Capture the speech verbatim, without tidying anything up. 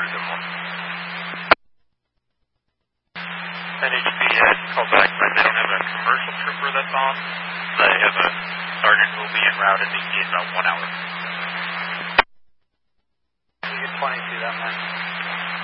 them one. N H P, I called back, but they don't have a commercial trooper that's on. They have a sergeant who will be en route and be in about one hour.